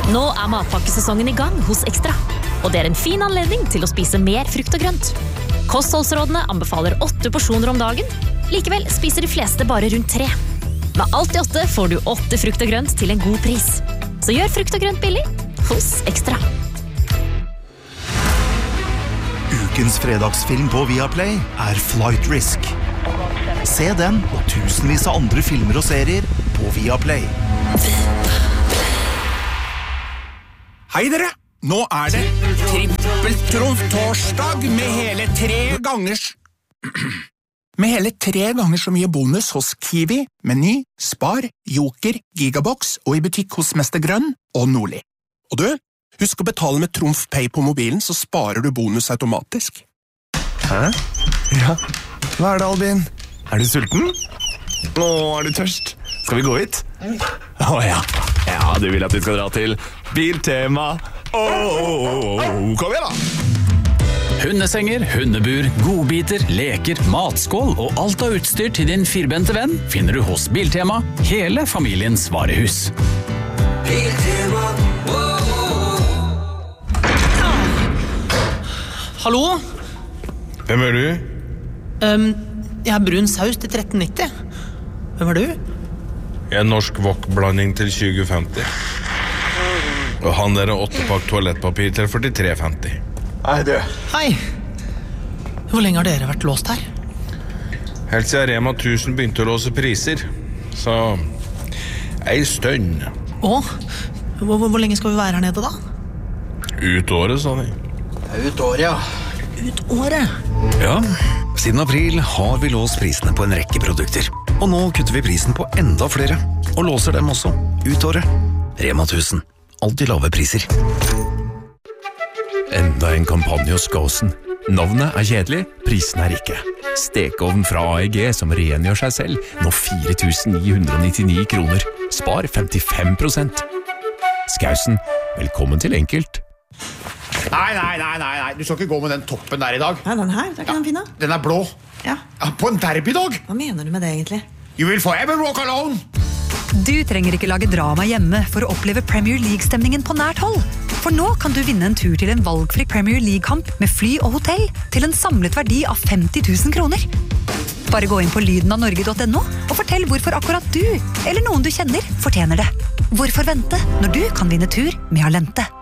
Nå matpakkesesongen I gang hos Extra, og det en fin anledning til å spise mer frukt og grønt. Kostholdsrådene anbefaler 8 porsjoner om dagen, likevel spiser de fleste bare rundt 3. Med alt I 8 får du 8 frukt og grønt til en god pris. Så gjør frukt og grønt billig hos Extra. Ukens fredagsfilm på Viaplay Flight Risk. Se den og tusenvis av andre filmer og serier på Viaplay. Hei dere! Nå det trippeltrumf-torsdag med hele 3 ganger så mye bonus hos Kiwi, Meny, Spar, Joker, Gigabox og I butikk hos Mester Grønn og Nordli. Og du, husk å betale med Trumf Pay på mobilen, så sparer du bonus automatisk. Hæ? Ja, hva det, Albin? Du sulten? Nå du tørst? Skal vi gå hit? Ja. Ja, du vil at vi skal dra til Biltema. Kom igjen da! Hundesenger, hundebur, godbiter, leker, matskål og alt av utstyr til din firbente venn finner du hos Biltema, hele familiens varehus. Biltema. Hallo? Hvem du? Jeg brun saus til 13,90. Hvem du? Jeg norsk wok-blanding til 20,50. Og han 8-pakk toalettpapir til 43,50. Hei, du. Hei. Hvor lenge har dere vært låst her? Helt siden Rema 1000 begynte å låse priser. Så en stund. Hvor lenge skal vi være her nede da? Ut året, sa de. Ut året, ja. Ut året? Ja, siden april har vi låst prisene på en rekke produkter. Og nå kutter vi prisen på enda flere, og låser dem også ut året. Rema 1000. Alltid lave priser. Enda en kampanje hos Gåsen. Navnet kjedelig, prisen ikke. Stekeovn fra AEG som rengjør seg selv, nå 4.999 kroner. Spar 55%. Skausen, velkommen til enkelt. Nei, du skal ikke gå med den toppen der I dag. Nei, den her, det ikke den fine. Den blå. Ja. På en derbydag. Hva mener du med det egentlig? You will forever walk alone. Du trenger ikke lage drama hjemme for å oppleve Premier League-stemningen på nært hold. For nå kan du vinne en tur til en valgfri Premier League-kamp med fly og hotell til en samlet verdi av 50 000 kroner. Bare gå inn på lydenavnorge.no og fortell hvorfor akkurat du, eller noen du kjenner, fortjener det. Hvorfor vente når du kan vinne tur med Alente?